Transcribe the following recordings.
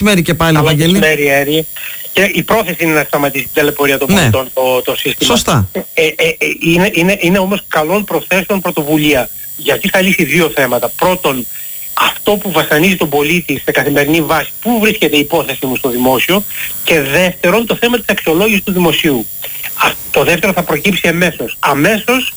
μεσημέρι και πάλι, Βαγγέλη. Καλό μεσημέρι, Έρη. Και η πρόθεση είναι να σταματήσει την ταλαιπωρία των πολιτών το σύστημα. Σωστά. Είναι όμως καλών προθέσεων πρωτοβουλία. Γιατί θα λύσει δύο θέματα. Πρώτον, αυτό που βασανίζει τον πολίτη σε καθημερινή βάση, πού βρίσκεται η υπόθεση μου στο δημόσιο, και δεύτερον το θέμα της αξιολόγησης του δημοσίου. Το δεύτερο θα προκύψει αμέσως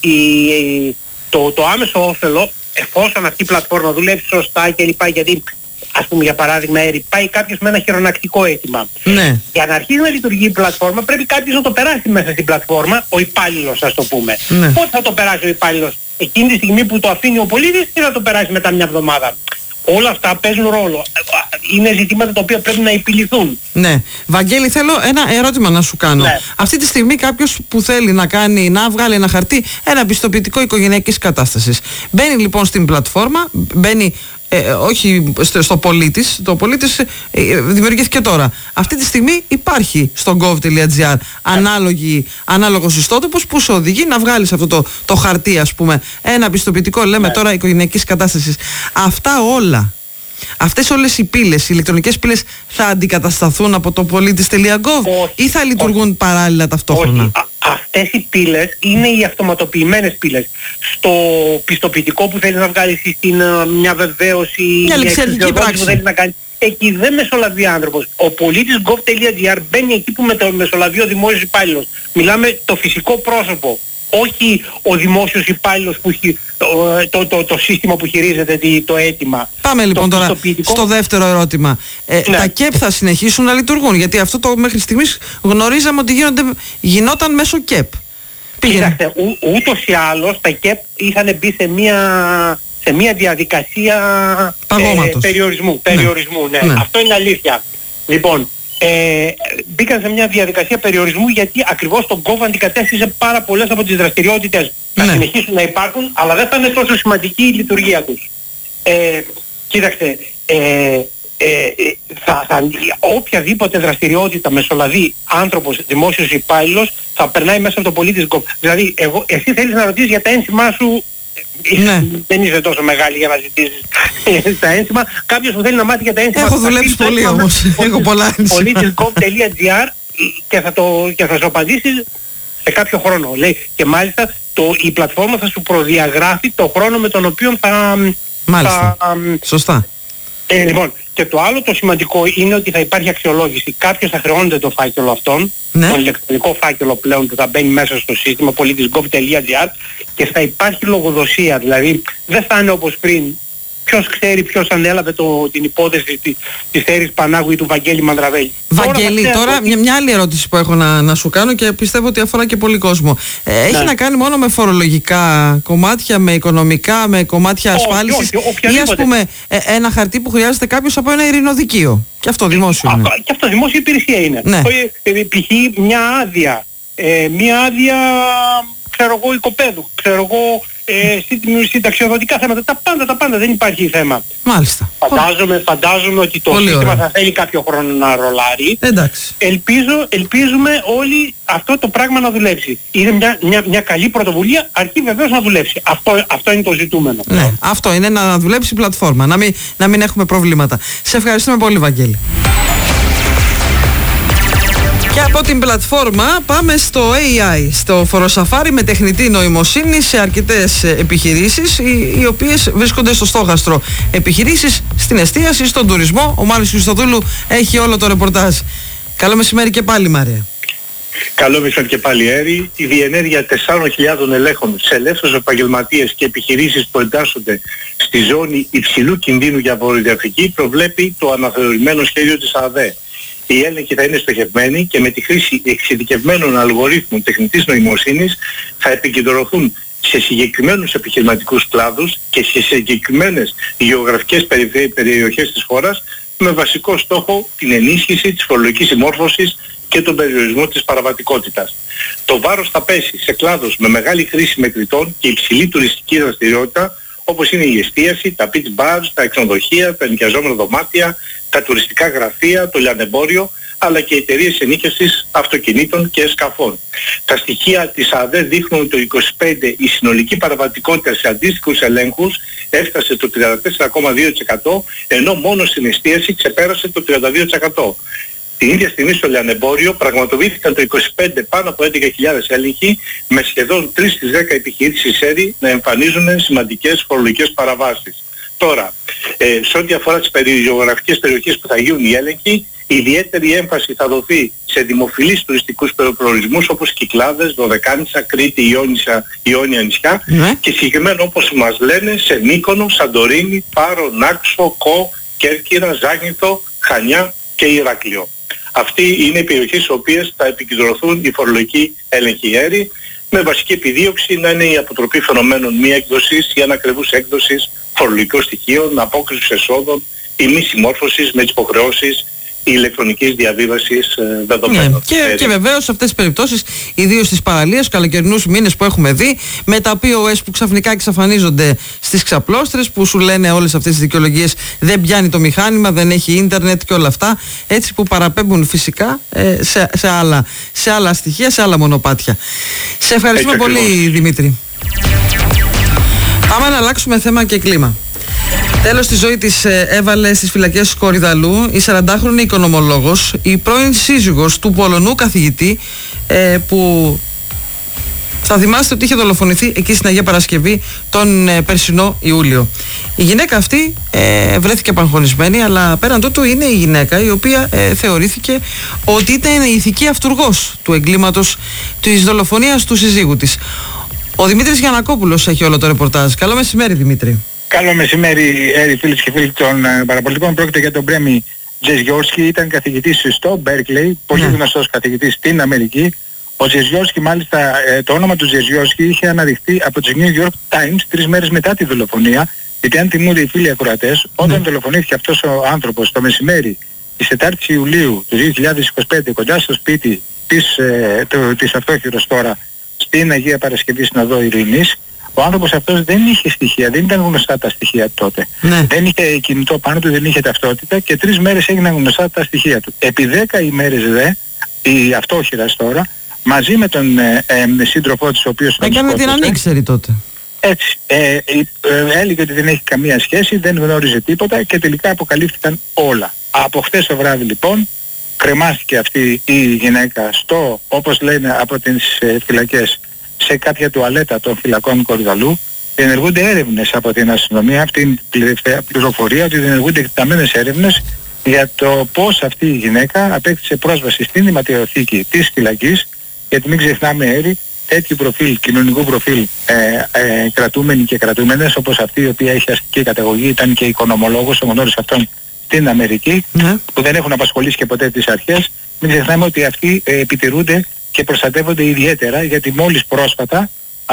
το άμεσο όφελο, εφόσον αυτή η πλατφόρμα δουλεύει σωστά κλπ. Γιατί ας πούμε για παράδειγμα πάει κάποιος με ένα χειρονακτικό αίτημα. Ναι. Για να αρχίσει να λειτουργεί η πλατφόρμα πρέπει κάποιος να το περάσει μέσα στην πλατφόρμα, ο υπάλληλος ας το πούμε. Ναι. Πότε θα το περάσει ο υπάλληλος? Εκείνη τη στιγμή που το αφήνει ο πολίτης ή θα το περάσει μετά μια εβδομάδα? Όλα αυτά παίζουν ρόλο. Είναι ζητήματα τα οποία πρέπει να επιληθούν. Ναι. Βαγγέλη, θέλω ένα ερώτημα να σου κάνω. Ναι. Αυτή τη στιγμή κάποιος που θέλει να βγάλει ένα χαρτί, ένα πιστοποιητικό οικογενειακής κατάστασης, μπαίνει λοιπόν στην πλατφόρμα, μπαίνει όχι στο πολίτης, το πολίτης δημιουργήθηκε τώρα. Αυτή τη στιγμή υπάρχει στο gov.gr ανάλογος ιστότοπος που σε οδηγεί να βγάλεις αυτό το χαρτί, ας πούμε, ένα πιστοποιητικό, λέμε τώρα, οικογενειακής κατάστασης. Αυτά όλα, αυτές όλες οι πύλες, οι ηλεκτρονικές πύλες θα αντικατασταθούν από το πολίτης.gov ή θα λειτουργούν παράλληλα ταυτόχρονα? Όχι. Αυτές οι πύλες είναι οι αυτοματοποιημένες πύλες. Στο πιστοποιητικό που θέλεις να βγάλεις στην μια βεβαίωση, μια ληξιαρχική πράξη που θέλεις να κάνεις, εκεί δεν μεσολαβεί άνθρωπος. Ο πολίτης gov.gr μπαίνει εκεί που μεσολαβεί ο δημόσιος υπάλληλος. Μιλάμε το φυσικό πρόσωπο, όχι ο δημόσιος υπάλληλος που έχει το σύστημα που χειρίζεται το αίτημα. Πάμε λοιπόν τώρα στο δεύτερο ερώτημα. Τα ΚΕΠ θα συνεχίσουν να λειτουργούν? Γιατί αυτό το μέχρι στιγμής γνωρίζαμε ότι γινόταν μέσω ΚΕΠ. Κοιτάξτε, ούτως ή άλλως τα ΚΕΠ είχαν μπει σε μια διαδικασία περιορισμού. Ναι. Αυτό είναι αλήθεια. Λοιπόν, μπήκαν σε μια διαδικασία περιορισμού γιατί ακριβώς το GOV αντικατέστησε πάρα πολλές από τις δραστηριότητες. Θα συνεχίσουν να υπάρχουν, αλλά δεν θα είναι τόσο σημαντική η λειτουργία τους. Κοίταξτε, οποιαδήποτε δραστηριότητα μεσολαβεί άνθρωπος, δημόσιος υπάλληλος, θα περνάει μέσα από το πολίτης GOV. Δηλαδή, εσύ θέλεις να ρωτήσεις για τα ένσημά σου. Δεν είσαι τόσο μεγάλη για να ζητήσεις τα ένσημα. Κάποιος που θέλει να μάθει για τα ένσημα. Έχω δουλέψει πολύ όμως. Έχω πολλά ένσημα. Politesgov.gr και θα σου απαντήσει σε κάποιο χρόνο. Λέει. Και μάλιστα η πλατφόρμα θα σου προδιαγράφει το χρόνο με τον οποίο θα... Μάλιστα. Σωστά. Λοιπόν, και το άλλο το σημαντικό είναι ότι θα υπάρχει αξιολόγηση. Κάποιος θα χρεώνεται το φάκελο αυτόν, τον ηλεκτρονικό φάκελο πλέον που θα μπαίνει μέσα στο σύστημα politesgov.gr, και θα υπάρχει λογοδοσία. Δηλαδή δεν θα είναι όπως πριν. Ποιος ξέρει ποιος ανέλαβε την υπόθεση της Έρης Πανάγου ή του Βαγγέλη Μανδραβέλη. Βαγγέλη, τώρα μια άλλη ερώτηση που έχω να σου κάνω και πιστεύω ότι αφορά και πολύ κόσμο. Έχει να κάνει μόνο με φορολογικά κομμάτια, με οικονομικά, με κομμάτια ασφάλισης, ή ας πούμε ένα χαρτί που χρειάζεται κάποιος από ένα ειρηνοδικείο? Και αυτό δημόσιο είναι. Και αυτό δημόσια υπηρεσία είναι. Ναι. Π.χ. μια άδεια, ξέρω εγώ, οικοπαίδου, ξέρω εγώ, συνταξιοδοτικά θέματα, τα πάντα, δεν υπάρχει θέμα. Μάλιστα. Φαντάζομαι ότι το σύστημα θα θέλει κάποιο χρόνο να ρολάρει. Εντάξει. Ελπίζουμε όλοι αυτό το πράγμα να δουλέψει. Είναι μια καλή πρωτοβουλία, αρκεί βεβαίως να δουλέψει. Αυτό είναι το ζητούμενο. Ναι, αυτό είναι, να δουλέψει η πλατφόρμα, να μην έχουμε προβλήματα. Σε ευχαριστούμε πολύ, Βαγγέλη. Και από την πλατφόρμα πάμε στο AI, στο φοροσαφάρι με τεχνητή νοημοσύνη σε αρκετές επιχειρήσεις, οι οποίες βρίσκονται στο στόχαστρο. Επιχειρήσεις στην εστίαση, στον τουρισμό. Ο Μάριος Χριστοδούλου έχει όλο το ρεπορτάζ. Καλό μεσημέρι και πάλι, Μάρια. Καλό μεσημέρι και πάλι, Έρη. Η διενέργεια 4.000 ελέγχων σε ελεύθερους επαγγελματίες και επιχειρήσεις που εντάσσονται στη ζώνη υψηλού κινδύνου για βορειοδιαφρική προβλέπει το αναθεωρημένο σχέδιο της ΑΔΕ. Οι έλεγχοι θα είναι στοχευμένοι και με τη χρήση εξειδικευμένων αλγορίθμων τεχνητής νοημοσύνης θα επικεντρωθούν σε συγκεκριμένους επιχειρηματικούς κλάδους και σε συγκεκριμένες γεωγραφικές περιοχές της χώρας, με βασικό στόχο την ενίσχυση της φορολογικής συμμόρφωσης και τον περιορισμό της παραβατικότητας. Το βάρος θα πέσει σε κλάδους με μεγάλη χρήση μετρητών και υψηλή τουριστική δραστηριότητα, όπως είναι η εστίαση, τα beach bars, τα ξενοδοχεία, τα ενοικιαζόμενα δωμάτια, τα τουριστικά γραφεία, το λιανεμπόριο, αλλά και εταιρείες ενοίκευσης αυτοκινήτων και σκαφών. Τα στοιχεία της ΑΔΕ δείχνουν ότι το 25 η συνολική παραβατικότητα σε αντίστοιχους ελέγχους έφτασε το 34,2%, ενώ μόνο στην εστίαση ξεπέρασε το 32%. Την ίδια στιγμή στο λιανεμπόριο πραγματοποιήθηκαν το 25 πάνω από 11.000 έλεγχοι, με σχεδόν 3 στις 10 επιχειρήσεις ΕΡΗ να εμφανίζουν σημαντικές φορολογικές παραβάσεις. Τώρα, σε ό,τι αφορά τις γεωγραφικές περιοχές που θα γίνουν οι έλεγχοι, ιδιαίτερη έμφαση θα δοθεί σε δημοφιλείς τουριστικούς προορισμούς όπως Κυκλάδες, Δωδεκάνησα, Κρήτη, Ιόνια νησιά και συγκεκριμένα όπως μας λένε σε Μύκονο, Σαντορίνη, Πάρο, Νάξο, Κο, Κέρκυρα, Ζάγνηθο, Χανιά και Ηράκλειο. Αυτοί είναι οι περιοχές στις οποίες θα επικεντρωθούν οι φορολογικοί έλεγχοι ΕΡΗ, με βασική επιδίωξη να είναι η αποτροπή φαινομένων μη έκδοσης ή ανακρεβούς έκδοσης φορολογικών στοιχείων, απόκρισης εσόδων ή μη συμμόρφωσης με τις υποχρεώσεις ηλεκτρονικής διαβίβασης δεδομένων. Και βεβαίως σε αυτές τις περιπτώσεις, ιδίως στις παραλίες, στους καλοκαιρινούς μήνες που έχουμε δει, με τα POS που ξαφνικά εξαφανίζονται στις ξαπλώστρες, που σου λένε όλες αυτές τις δικαιολογίες, δεν πιάνει το μηχάνημα, δεν έχει ίντερνετ και όλα αυτά, έτσι που παραπέμπουν φυσικά σε άλλα στοιχεία, σε άλλα μονοπάτια. Σε ευχαριστούμε πολύ, Δημήτρη. Πάμε να αλλάξουμε θέμα και κλίμα. Τέλος τη ζωή της έβαλε στις φυλακές του Κορυδαλού η 40χρονη οικονομολόγος, η πρώην σύζυγος του Πολωνού καθηγητή, που θα θυμάστε ότι είχε δολοφονηθεί εκεί στην Αγία Παρασκευή τον περσινό Ιούλιο. Η γυναίκα αυτή βρέθηκε απαγχωνισμένη, αλλά πέραν τούτου είναι η γυναίκα η οποία θεωρήθηκε ότι ήταν η ηθική αυτουργός του εγκλήματος της δολοφονίας του συζύγου της. Ο Δημήτρης Γιαννακόπουλος έχει όλο το ρεπορτάζ. Καλό μεσημέρι, Δημήτρη. Καλό μεσημέρι, φίλοι και φίλοι των παραπολιτικών. Πρόκειται για τον Μπρέμι Τζεζιόρσκι, ήταν καθηγητής στο Μπέρκλεϊ, πολύ γνωστός καθηγητής στην Αμερική. Ο Τζεζιόρσκι, μάλιστα, το όνομα του Τζεζιόρσκι είχε αναδειχθεί από τις New York Times 3 μέρες μετά τη δολοφονία, γιατί αν θυμούνται οι φίλοι ακροατές, όταν δολοφονήθηκε αυτός ο άνθρωπος το μεσημέρι της 4ης Ιουλίου του 2025 κοντά στο σπίτι της αυτόχειρος τώρα στην Αγία Παρασκευή στην Οδό Ειρήνης, ο άνθρωπος αυτός δεν είχε στοιχεία, δεν ήταν γνωστά τα στοιχεία τότε. Δεν είχε κινητό πάνω του, δεν είχε ταυτότητα και 3 μέρες έγιναν γνωστά τα στοιχεία του. Επί 10 ημέρες η αυτόχειρας τώρα, μαζί με τον σύντροφό της, ο οποίος έκανε την ανήξερη τότε. Έτσι. Έλεγε ότι δεν έχει καμία σχέση, δεν γνώριζε τίποτα και τελικά αποκαλύφθηκαν όλα. Από χθες το βράδυ λοιπόν κρεμάστηκε αυτή η γυναίκα στο, όπως λένε από τις φυλακές, σε κάποια τουαλέτα των φυλακών Κορυδαλού. Διενεργούνται έρευνες από την αστυνομία, αυτή είναι η πληροφορία, ότι διενεργούνται εκτεταμένες έρευνες για το πώς αυτή η γυναίκα απέκτησε πρόσβαση στην ηματιοθήκη της φυλακής, γιατί μην ξεχνάμε έρη, τέτοιου προφίλ, κοινωνικού προφίλ κρατούμενοι και κρατούμενες, όπως αυτή η οποία έχει αστική καταγωγή, ήταν και οικονομολόγος, ο μόνος αυτόν στην Αμερική, που δεν έχουν απασχολήσει και ποτέ τις αρχές. Μην ξεχνάμε ότι αυτοί επιτηρούνται και προστατεύονται ιδιαίτερα, γιατί μόλις πρόσφατα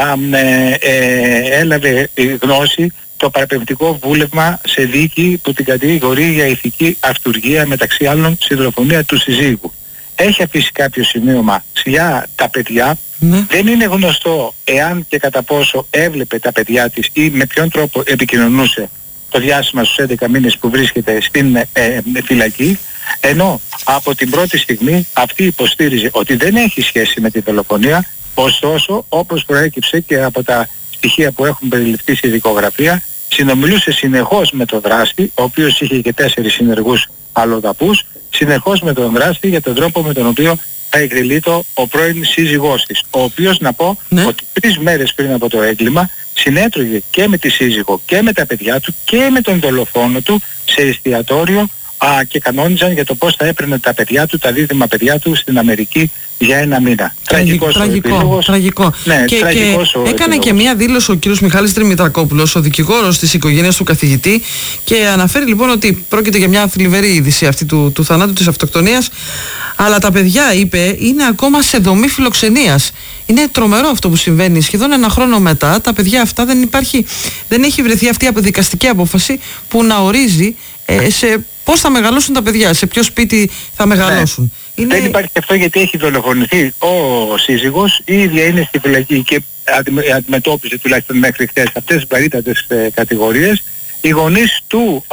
έλαβε γνώση το παραπεμπτικό βούλευμα σε δίκη που την κατηγορεί για ηθική αυτουργία, μεταξύ άλλων στη δολοφονία του συζύγου. Έχει αφήσει κάποιο σημείωμα για τα παιδιά. Δεν είναι γνωστό εάν και κατά πόσο έβλεπε τα παιδιά της ή με ποιον τρόπο επικοινωνούσε το διάστημα στους 11 μήνες που βρίσκεται στην φυλακή, ενώ από την πρώτη στιγμή αυτή υποστήριζε ότι δεν έχει σχέση με τη δολοφονία. Ωστόσο, όπως προέκυψε και από τα στοιχεία που έχουν περιληφθεί στη δικογραφία, συνομιλούσε συνεχώς με τον δράστη, ο οποίος είχε και 4 συνεργούς αλλοδαπούς, συνεχώς με τον δράστη για τον τρόπο με τον οποίο θα εκδηλείται ο πρώην σύζυγός της, ο οποίος, να πω, ότι 3 μέρες πριν από το έγκλημα συνέτρωγε και με τη σύζυγο και με τα παιδιά του και με τον δολοφόνο του σε εστιατόριο και κανόνιζαν για το πώς θα έπαιρνε τα παιδιά του, τα δίδυμα παιδιά του στην Αμερική για 1 μήνα. Τραγικό. Ναι, και έκανε και μία δήλωση ο κύριος Μιχάλης Δημητρακόπουλος, ο δικηγόρος της οικογένειας του καθηγητή, και αναφέρει λοιπόν ότι πρόκειται για μια θλιβερή είδηση αυτή του θανάτου, της αυτοκτονίας, αλλά τα παιδιά, είπε, είναι ακόμα σε δομή φιλοξενίας. Είναι τρομερό αυτό που συμβαίνει. Σχεδόν 1 χρόνο μετά τα παιδιά αυτά δεν έχει βρεθεί αυτή η δικαστική απόφαση που να ορίζει σε πώς θα μεγαλώσουν τα παιδιά, σε ποιο σπίτι θα μεγαλώσουν. Δεν υπάρχει αυτό, γιατί έχει δολοφονηθεί ο σύζυγος, η ίδια είναι στη φυλακή και αντιμετώπιζε τουλάχιστον μέχρι χθες αυτές τις βαρύτατες κατηγορίες, οι γονείς του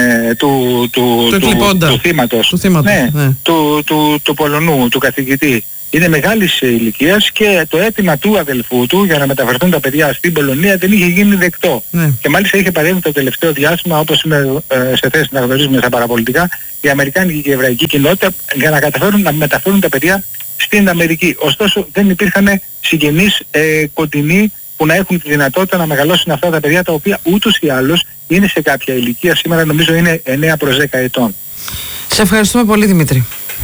θύματος, του Πολωνού, του καθηγητή, είναι μεγάλης ηλικίας και το αίτημα του αδελφού του για να μεταφερθούν τα παιδιά στην Πολωνία δεν είχε γίνει δεκτό. Και μάλιστα είχε παρέμβει το τελευταίο διάστημα, όπως είμαι σε θέση να γνωρίζουμε στα παραπολιτικά, η αμερικάνικη και η εβραϊκή κοινότητα για να καταφέρουν να μεταφέρουν τα παιδιά στην Αμερική. Ωστόσο δεν υπήρχαν συγγενείς κοντινοί που να έχουν τη δυνατότητα να μεγαλώσουν αυτά τα παιδιά, τα οποία ούτως ή άλλως είναι σε κάποια ηλικία. Σήμερα νομίζω είναι 9 προς 10 ετών. Σε ευχαριστούμε πολύ, Δημήτρη.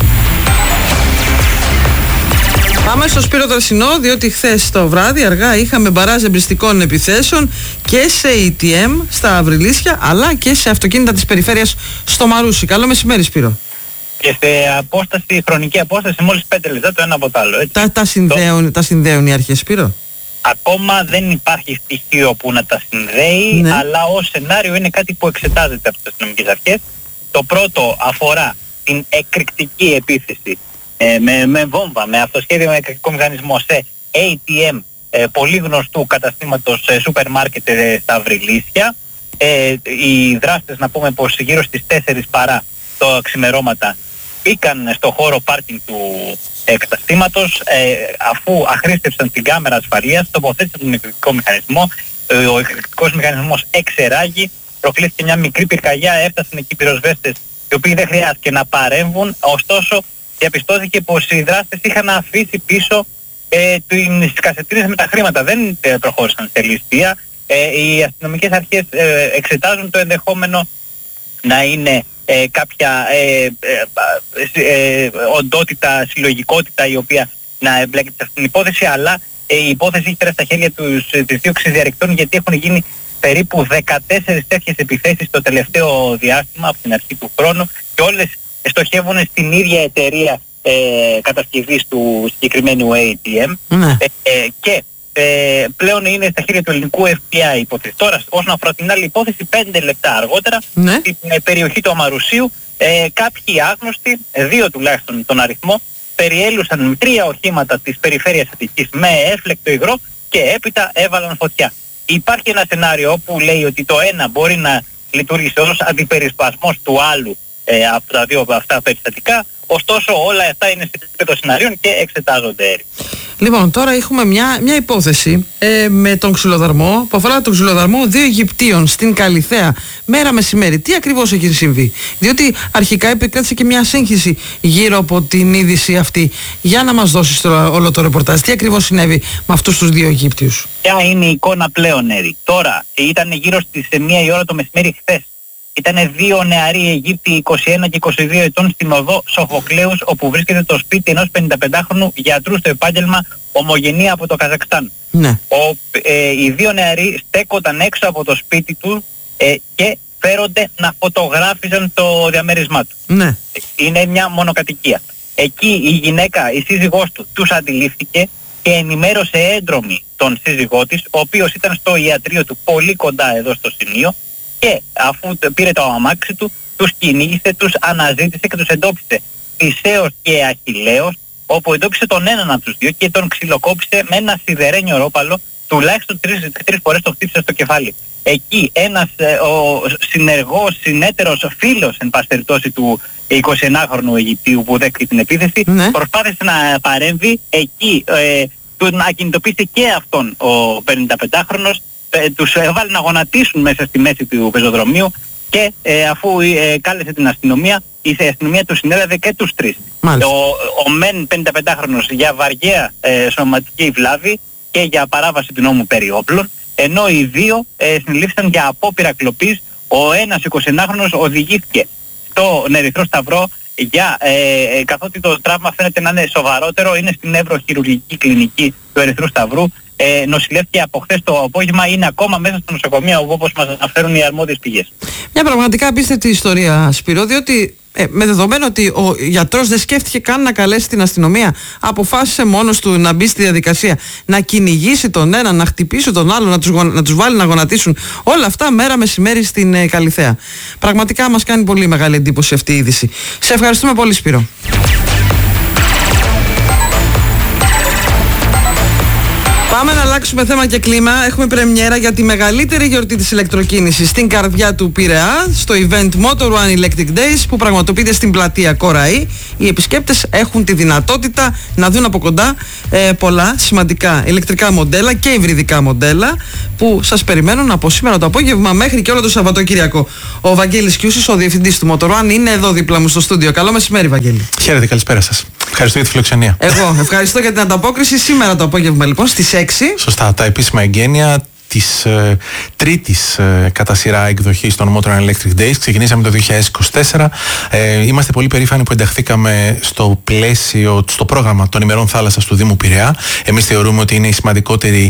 Πάμε στο Σπύρο Τρασινό, διότι χθες το βράδυ αργά είχαμε μπαράζ εμπριστικών επιθέσεων και σε ATM στα Αυριλίσια, αλλά και σε αυτοκίνητα της περιφέρειας στο Μαρούσι. Καλό μεσημέρι, Σπύρο. Και σε χρονική απόσταση μόλις 5 λεπτά το ένα από το άλλο. Τα συνδέουν οι αρχές, Σπύρο? Ακόμα δεν υπάρχει στοιχείο που να τα συνδέει, αλλά ως σενάριο είναι κάτι που εξετάζεται από τις αστυνομικές αρχές. Το πρώτο αφορά την εκρηκτική επίθεση με βόμβα, με αυτοσχέδιο, με εκρηκτικό μηχανισμό σε ATM πολύ γνωστού καταστήματος σούπερ μάρκετ στα Αυριλίσια. Οι δράστες, να πούμε πως γύρω στις 4 παρά το ξημερώματα μπήκαν στο χώρο πάρκινγκ του καταστήματος, αφού αχρήστευσαν την κάμερα ασφαλείας, τοποθέτησαν τον εκρηκτικό μηχανισμό. Ο εκρηκτικός μηχανισμός εξεράγει, προκλήθηκε μια μικρή πυρκαγιά, έφτασαν εκεί πυροσβέστες οι οποίοι δεν χρειάστηκε να παρέμβουν, ωστόσο διαπιστώθηκε πως οι δράστες είχαν αφήσει πίσω τις κασετίνες με τα χρήματα, δεν προχώρησαν σε ληστεία. Οι αστυνομικές αρχές εξετάζουν το ενδεχόμενο να είναι κάποια οντότητα, συλλογικότητα η οποία να εμπλέκεται σε αυτήν την υπόθεση, αλλά η υπόθεση έχει περάσει στα χέρια της δίωξης διαρρηκτών, γιατί έχουν γίνει περίπου 14 τέτοιες επιθέσεις το τελευταίο διάστημα από την αρχή του χρόνου και όλες στοχεύουν στην ίδια εταιρεία κατασκευής του συγκεκριμένου ATM και πλέον είναι στα χέρια του ελληνικού FBI υπόθεση. Τώρα, όσον αφορά την άλλη υπόθεση, 5 λεπτά αργότερα, στην περιοχή του Αμαρουσίου, κάποιοι άγνωστοι, 2 τουλάχιστον τον αριθμό, περιέλουσαν 3 οχήματα της περιφέρειας Αττικής με έφλεκτο υγρό και έπειτα έβαλαν φωτιά. Υπάρχει ένα σενάριο όπου λέει ότι το ένα μπορεί να λειτουργήσει ως αντιπερισπασμός του άλλου από τα 2 από αυτά περιστατικά, ωστόσο όλα αυτά είναι σε επίπεδο σενάριων και εξετάζονται. Λοιπόν, τώρα έχουμε μια υπόθεση με τον ξυλοδαρμό, που αφορά τον ξυλοδαρμό 2 Αιγυπτίων στην Καλιθέα μέρα μεσημέρι. Τι ακριβώς έχει συμβεί? Διότι αρχικά επικράτησε και μια σύγχυση γύρω από την είδηση αυτή. Για να μας δώσεις τώρα όλο το ρεπορτάζ, τι ακριβώς συνέβη με αυτούς τους 2 Αιγύπτιους? Ποια είναι η εικόνα πλέον, Έρη? Τώρα ήταν γύρω στις 1 η ώρα το μεσημέρι χθες. Ήτανε 2 νεαροί Αιγύπτιοι, 21 και 22 ετών, στην οδό Σοφοκλέους, όπου βρίσκεται το σπίτι ενός 55χρονου γιατρού στο επάγγελμα, ομογενή από το Καζακστάν. Οι 2 νεαροί στέκονταν έξω από το σπίτι του και φέρονται να φωτογράφιζαν το διαμέρισμά του. Είναι μια μονοκατοικία. Εκεί η γυναίκα, η σύζυγός του, τους αντιλήφθηκε και ενημέρωσε έντρομη τον σύζυγό της, ο οποίος ήταν στο ιατρείο του πολύ κοντά εδώ στο σημείο, και αφού πήρε το αμάξι του, τους κυνήγησε, τους αναζήτησε και τους εντόπισε Θησέως και Αχιλλέως, όπου εντόπισε τον έναν από τους 2 και τον ξυλοκόπησε με ένα σιδερένιο ρόπαλο, τουλάχιστον 3 φορές το χτύπησε στο κεφάλι. Εκεί ένας συνεργός, συνέτερος, φίλος εν πάση περιπτώσει του 21χρονου Αιγυπτίου που δέχτηκε την επίθεση, προσπάθησε να παρέμβει εκεί, του να ακινητοποιήσει και αυτόν ο 55χρονος, τους έβαλε να γονατίσουν μέσα στη μέση του πεζοδρομίου και αφού κάλεσε την αστυνομία, η αστυνομία τους συνέλαβε και τους 3. Ο μεν 55χρονος για βαριαία σωματική βλάβη και για παράβαση του νόμου περί όπλων, ενώ οι 2 συνελήφθησαν για απόπειρα κλοπής. Ο ένας 21χρονος οδηγήθηκε στον Ερυθρό Σταυρό καθότι το τραύμα φαίνεται να είναι σοβαρότερο, είναι στην νευροχειρουργική κλινική του Ερυθρού Σταυρού. Νοσηλεύτηκε από χθες το απόγευμα, είναι ακόμα μέσα στο νοσοκομείο, όπως μας αναφέρουν οι αρμόδιες πηγές. Μια πραγματικά απίστευτη ιστορία, Σπύρο, διότι με δεδομένο ότι ο γιατρός δεν σκέφτηκε καν να καλέσει την αστυνομία, αποφάσισε μόνος του να μπει στη διαδικασία, να κυνηγήσει τον ένα, να χτυπήσει τον άλλο, να τους βάλει να γονατίσουν. Όλα αυτά μέρα μεσημέρι στην Καλιθέα. Πραγματικά μας κάνει πολύ μεγάλη εντύπωση αυτή η είδηση. Σε ευχαριστούμε πολύ, Σπύρο. Πάμε να αλλάξουμε θέμα και κλίμα. Έχουμε πρεμιέρα για τη μεγαλύτερη γιορτή της ηλεκτροκίνησης στην καρδιά του Πειραιά, στο event Motor One Electric Days που πραγματοποιείται στην πλατεία Κοραή. Οι επισκέπτες έχουν τη δυνατότητα να δουν από κοντά πολλά σημαντικά ηλεκτρικά μοντέλα και υβριδικά μοντέλα που σας περιμένουν από σήμερα το απόγευμα μέχρι και όλο το Σαββατοκύριακο. Ο Βαγγέλης Κιούσης, ο διευθυντής του Motor One, είναι εδώ δίπλα μου στο στούντιο. Καλό μεσημέρι, Βαγγέλη. Χαίρετε, καλησπέρα σας. Ευχαριστώ για τη φιλοξενία. Εγώ ευχαριστώ για την ανταπόκριση. Σήμερα το απόγευμα λοιπόν στις 6. Σωστά, τα επίσημα εγγένεια της τρίτης κατά σειρά εκδοχής των Motor Electric Days. Ξεκινήσαμε το 2024. Είμαστε πολύ περήφανοι που ενταχθήκαμε στο πλαίσιο, στο πρόγραμμα των ημερών θάλασσας του Δήμου Πειραιά. Εμείς θεωρούμε ότι είναι η σημαντικότερη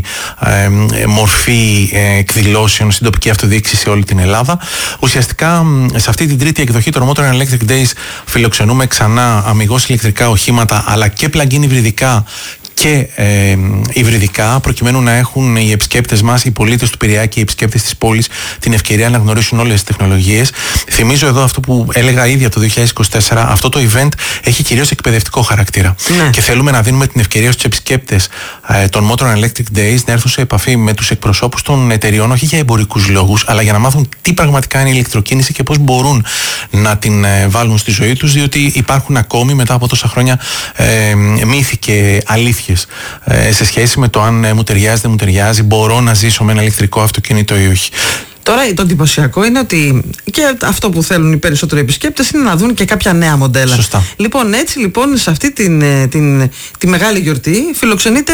μορφή εκδηλώσεων στην τοπική αυτοδιοίκηση σε όλη την Ελλάδα. Ουσιαστικά σε αυτή την τρίτη εκδοχή των Motor Electric Days φιλοξενούμε ξανά αμιγώς ηλεκτρικά οχήματα αλλά και plug-in υβριδικά και υβριδικά, προκειμένου να έχουν οι επισκέπτες μας, οι πολίτες του Πειραιά και οι επισκέπτες της πόλης την ευκαιρία να γνωρίσουν όλες τις τεχνολογίες. Θυμίζω εδώ αυτό που έλεγα ήδη από το 2024, αυτό το event έχει κυρίως εκπαιδευτικό χαρακτήρα. Ναι. Και θέλουμε να δίνουμε την ευκαιρία στους επισκέπτες των Motor Electric Days να έρθουν σε επαφή με τους εκπροσώπους των εταιριών, όχι για εμπορικούς λόγους, αλλά για να μάθουν τι πραγματικά είναι η ηλεκτροκίνηση και πώς μπορούν να την βάλουν στη ζωή τους, διότι υπάρχουν ακόμη μετά από τόσα χρόνια μύθοι και αλήθειες σε σχέση με το αν μου ταιριάζει, δεν μου ταιριάζει, μπορώ να ζήσω με ένα ηλεκτρικό αυτοκίνητο ή όχι. Τώρα το εντυπωσιακό είναι ότι και αυτό που θέλουν οι περισσότεροι επισκέπτες είναι να δουν και κάποια νέα μοντέλα. Σωστά. Λοιπόν, έτσι λοιπόν σε αυτή τη μεγάλη γιορτή φιλοξενείται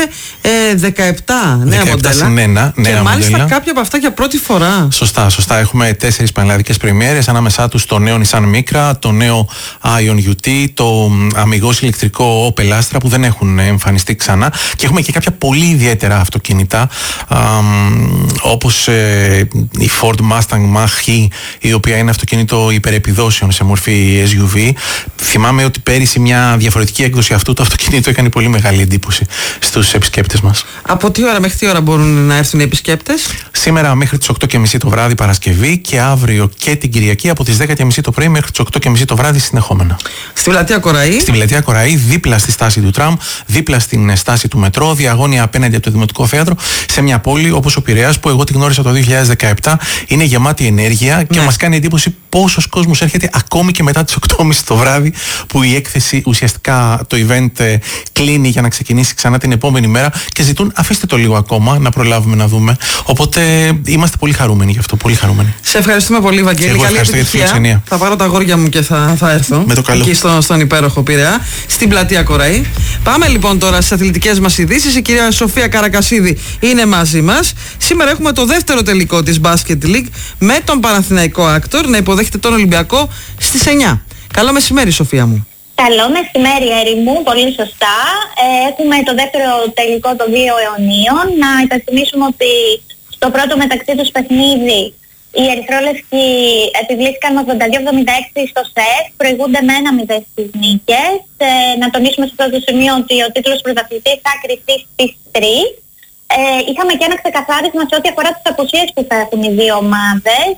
17 νέα μοντέλα. Και μάλιστα κάποια από αυτά για πρώτη φορά. Σωστά. Έχουμε 4 πανελλαδικές πρεμιέρες, ανάμεσά τους το νέο Nissan Micra, το νέο Ion UT, το αμιγώς ηλεκτρικό Opel Astra που δεν έχουν εμφανιστεί ξανά, και έχουμε και κάποια πολύ ιδιαίτερα αυτοκίνητα όπως η Ford Mustang Mach-E, η οποία είναι αυτοκίνητο υπερεπιδόσεων σε μορφή SUV. Θυμάμαι ότι πέρυσι μια διαφορετική έκδοση αυτού το αυτοκίνητο έκανε πολύ μεγάλη εντύπωση στους επισκέπτες μας. Από τι ώρα μέχρι τι ώρα μπορούν να έρθουν οι επισκέπτες? Σήμερα μέχρι τις 8:30 το βράδυ Παρασκευή και αύριο και την Κυριακή από τις 10:30 το πρωί μέχρι τις 8:30 το βράδυ συνεχόμενα. Στη πλατεία Κοραή. Στη πλατεία Κοραή, δίπλα στη στάση του τραμ, δίπλα στην στάση του μετρό, διαγώνια απέναντι από το Δημοτικό Θέατρο, σε μια πόλη όπως ο Πειραιάς που εγώ τη γνώρισα το 2017. Είναι γεμάτη ενέργεια και μας κάνει εντύπωση πόσος κόσμος έρχεται ακόμη και μετά τις 8:30 το βράδυ, που η έκθεση, ουσιαστικά το event κλείνει για να ξεκινήσει ξανά την επόμενη μέρα και ζητούν αφήστε το λίγο ακόμα να προλάβουμε να δούμε. Οπότε είμαστε πολύ χαρούμενοι γι' αυτό, πολύ χαρούμενοι. Σε ευχαριστούμε πολύ, Βαγγέλη. Καλή επιτυχία. Θα πάρω τα αγόρια μου και θα έρθω με το καλό. Εκεί στον υπέροχο Πειραιά, στην πλατεία Κοραή. Πάμε λοιπόν τώρα στις αθλητικές μας ειδήσεις. Η κυρία Σοφία Καρακασίδη είναι μαζί μας. Σήμερα έχουμε το δεύτερο τελικό της Basket League με τον Παναθηναϊκό Άκτορ να υποδέχεται τον Ολυμπιακό στις 9. Καλό μεσημέρι, Σοφία μου. Καλό μεσημέρι, Έρη μου, πολύ σωστά. Έχουμε το δεύτερο τελικό των 2 αιωνίων. Να υπενθυμίσουμε ότι στο πρώτο μεταξύ τους παιχνίδι οι ερυθρόλευκοι επιβλήθηκαν 82-76 στο σετ, προηγούνται με 1-0 στις νίκες. Να τονίσουμε σε αυτό το σημείο ότι ο τίτλος πρωταθλητής θα κριθεί στις 3. Είχαμε και ένα ξεκαθάρισμα σε ό,τι αφορά τις απουσίες που θα έχουν οι δύο ομάδες.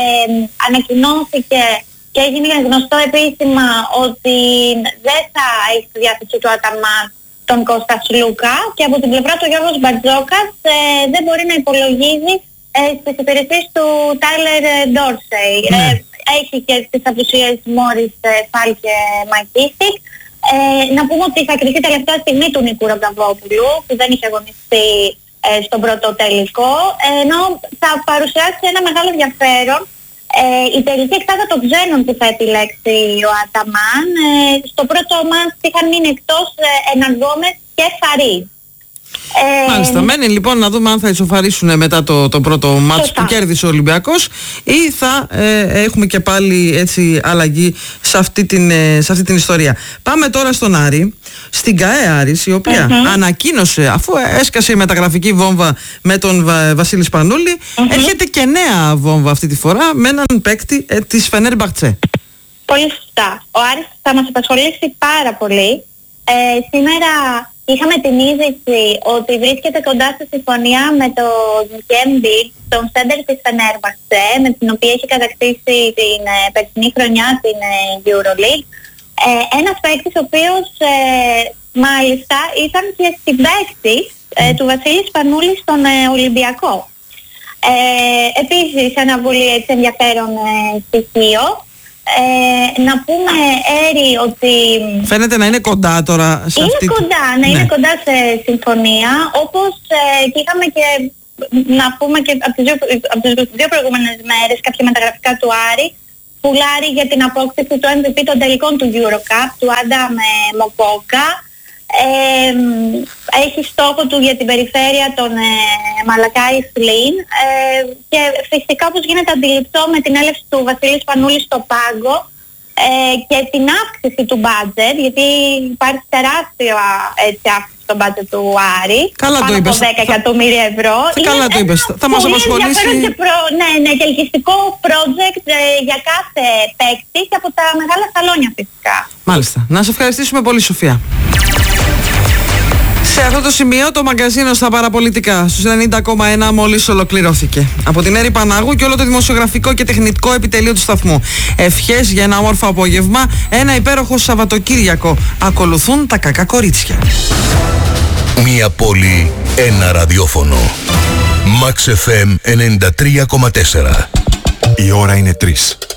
Ανακοινώθηκε και έγινε γνωστό επίσημα ότι δεν θα έχει στη διάθεση του Αταμάν τον Κώστα Σλούκα, και από την πλευρά του Γιώργος Μπαρτζόκας δεν μπορεί να υπολογίζει στις υπηρεσίες του Τάιλερ Ντόρσεϊ. Έχει και τις απουσίες Μόρις, Φάλ και Μακίσικ. Να πούμε ότι θα κριθεί τελευταία στιγμή του Νικού Ρογκαβόπουλου, που δεν είχε αγωνιστεί στον πρώτο τελικό, ενώ θα παρουσιάσει ένα μεγάλο ενδιαφέρον η τελική εξάδα των ξένων που θα επιλέξει ο Αταμάν. Στο πρώτο μας είχαν μείνει εκτός Εναγκόμες και Φαρί. Μάλιστα, μένει λοιπόν να δούμε αν θα ισοφαρίσουν μετά το πρώτο μάτς που κέρδισε ο Ολυμπιακός ή θα έχουμε και πάλι έτσι αλλαγή σε αυτή την ιστορία. Πάμε τώρα στον Άρη, στην ΚΑΕ Άρης, η οποία ανακοίνωσε, αφού έσκασε η μεταγραφική βόμβα με τον Βασίλη Σπανούλη, έρχεται και νέα βόμβα αυτή τη φορά με έναν παίκτη της Φενέρμπαχτσε. Πολύ σωστά. Ο Άρης θα μας απασχολήσει πάρα πολύ. Σήμερα είχαμε την είδηση ότι βρίσκεται κοντά στη συμφωνία με τον Κέμπι, τον σέντερ της Φενέρμπαχτσε, με την οποία έχει κατακτήσει την περσινή χρονιά την EuroLeague. Ένας παίκτης ο οποίος Μάλιστα, ήταν και συμπαίκτης του Βασίλη Σπανούλη στον Ολυμπιακό. Επίσης, ένα πολύ έτσι ενδιαφέρον στοιχείο. Να πούμε, Έρη, ότι... Φαίνεται να είναι κοντά τώρα σε είναι αυτή... κοντά, είναι κοντά σε συμφωνία, όπως και είχαμε και, να πούμε και από τις δύο προηγούμενες μέρες, κάποια μεταγραφικά του Άρη, πουλάρει για την απόκτηση του MVP των τελικών του EuroCup, του Άνταμ Μοκόκα. Έχει στόχο του για την περιφέρεια των Μαλακάι Φλίν και φυσικά, όπως γίνεται αντιληπτό, με την έλευση του Βασίλη Σπανούλη στο πάγκο και την αύξηση του μπάτζετ, γιατί υπάρχει τεράστια αύξηση στο μπάτζετ του Άρη, καλά πάνω το είπες, από 10 εκατομμύρια ευρώ. Καλά το είπες, θα μας απασχολήσει. Και ελκυστικό project για κάθε παίκτη και από τα μεγάλα σαλόνια φυσικά. Μάλιστα. Να σε ευχαριστήσουμε πολύ, Σοφία. Σε αυτό το σημείο το μαγκαζίνο στα παραπολιτικά στους 90,1 μόλις ολοκληρώθηκε. Από την Έρη Πανάγου και όλο το δημοσιογραφικό και τεχνικό επιτελείο του σταθμού. Ευχές για ένα όμορφο απόγευμα, ένα υπέροχο Σαββατοκύριακο. Ακολουθούν τα κακά κορίτσια. Μία πόλη, ένα ραδιόφωνο. Max FM 93,4. Η ώρα είναι 3.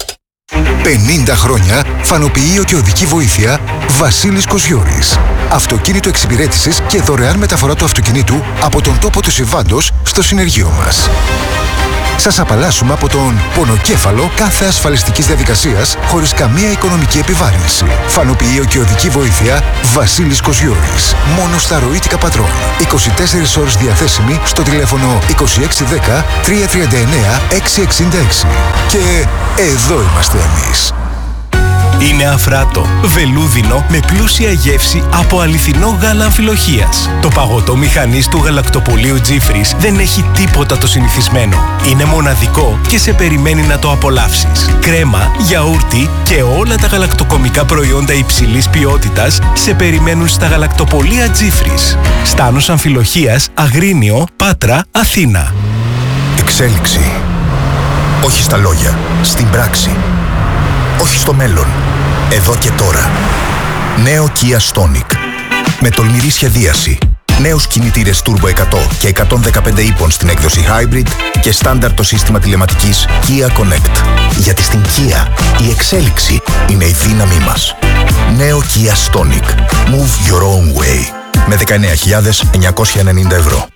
50 χρόνια φανοποιείο και οδική βοήθεια Βασίλης Κοσιώρης. Αυτοκίνητο εξυπηρέτησης και δωρεάν μεταφορά του αυτοκινήτου από τον τόπο του συμβάντος στο συνεργείο μας. Σας απαλλάσσουμε από τον πονοκέφαλο κάθε ασφαλιστικής διαδικασίας χωρίς καμία οικονομική επιβάρυνση. Φανοποιείο και οδική βοήθεια Βασίλης Κοσιώρης. Μόνο στα ροήτικα πατρών. 24 ώρες διαθέσιμη στο τηλέφωνο 2610 339 666. Και εδώ είμαστε εμείς. Είναι αφράτο, βελούδινο με πλούσια γεύση από αληθινό γάλα αμφιλοχείας. Το παγωτό μηχανής του γαλακτοπολείου Τζίφρις δεν έχει τίποτα το συνηθισμένο. Είναι μοναδικό και σε περιμένει να το απολαύσεις. Κρέμα, γιαούρτι και όλα τα γαλακτοκομικά προϊόντα υψηλής ποιότητας σε περιμένουν στα γαλακτοπολεία Τζίφρις. Στάνος Αμφιλοχείας, Αγρίνιο, Πάτρα, Αθήνα. Εξέλιξη. Όχι στα λόγια, στην πράξη. Όχι στο μέλλον, εδώ και τώρα. Νέο Kia Stonic. Με τολμηρή σχεδίαση. Νέους κινητήρες Turbo 100 και 115 ύπων στην έκδοση Hybrid και στάνταρ το σύστημα τηλεματικής Kia Connect. Γιατί στην Kia η εξέλιξη είναι η δύναμή μας. Νέο Kia Stonic. Move your own way. Με 19.990 ευρώ.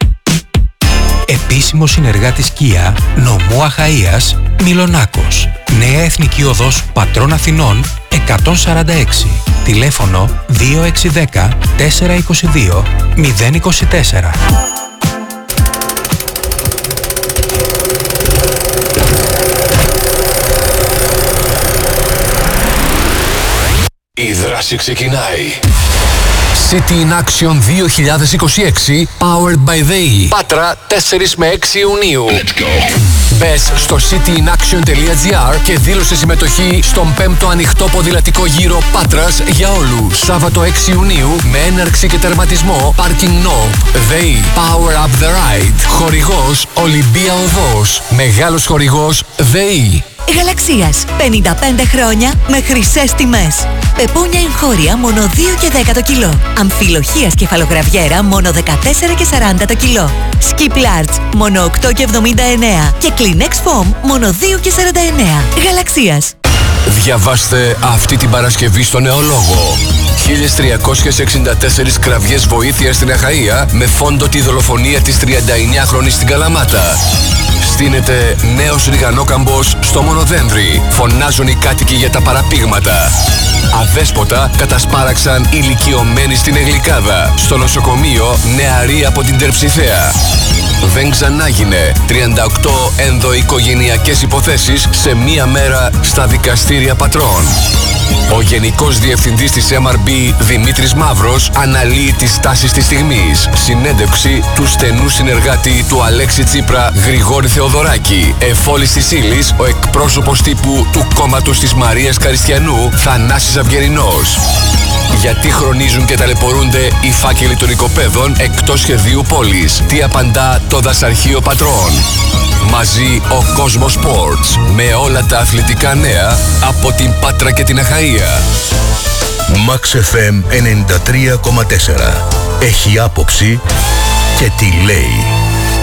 Επίσημος συνεργάτης Kia, νομού Αχαΐας, Μιλονάκος. Νέα Εθνική Οδός Πατρών Αθηνών 146. Τηλέφωνο 2610 422 024. Η δράση ξεκινάει. City in Action 2026 Powered by They. Πάτρα 4 με 6 Ιουνίου. Let's go. Μπες στο cityinaction.gr και δήλωσε συμμετοχή στον 5ο ανοιχτό ποδηλατικό γύρο Πάτρας για όλους. Σάββατο 6 Ιουνίου με έναρξη και τερματισμό Parking No. They Power Up the Ride. Χορηγός Ολυμπία Οδός. Μεγάλος χορηγός They. Γαλαξίας. 55 χρόνια με χρυσές τιμές. Πεπούνια εγχώρια μόνο 2 και 10 το κιλό. Αμφιλοχείας κεφαλογραβιέρα μόνο 14 και 40 το κιλό. Skip Large μόνο 8 και 79. Και Kleenex Foam μόνο 2 και 49. Γαλαξίας. Διαβάστε αυτή την Παρασκευή στο Νεολόγο. 1364 κραυγές βοήθειας στην Αχαΐα με φόντο τη δολοφονία της 39χρονης στην Καλαμάτα. Στείνεται νέος ριγανόκαμπος στο Μονοδένδρη. Φωνάζουν οι κάτοικοι για τα παραπήγματα. Αδέσποτα κατασπάραξαν ηλικιωμένοι στην Εγλικάδα. Στο νοσοκομείο νεαροί από την Τερψιθέα. Δεν ξανάγινε 38 ενδοοικογενειακές υποθέσεις σε μία μέρα στα δικαστήρια Πατρών. Ο Γενικός Διευθυντής της MRB Δημήτρης Μαύρος αναλύει τις τάσεις της στιγμής. Συνέντευξη του στενού συνεργάτη του Αλέξη Τσίπρα Γρηγόρη Θεοδωράκη. Εφόλης της ύλης ο εκπρόσωπος τύπου του κόμματος της Μαρίας Καριστιανού Θανάσης Αυγερινός. Γιατί χρονίζουν και ταλαιπωρούνται οι φάκελοι των οικοπαίδων εκτός σχεδίου πόλης. Τι απαντά το δασαρχείο Πατρών. Μαζί ο Κόσμος Sports με όλα τα αθλητικά νέα από την Πάτρα και την Αχαΐα. Max FM 93,4. Έχει άποψη και τι λέει.